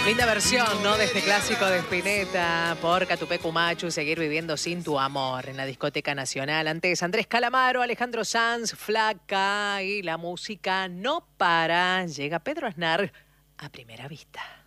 Linda versión, ¿no? De este clásico de Spinetta por Catupecu Machu, Seguir viviendo sin tu amor en la Discoteca Nacional. Antes Andrés Calamaro, Alejandro Sanz, Flaca y la música no para. Llega Pedro Aznar a Primera Vista.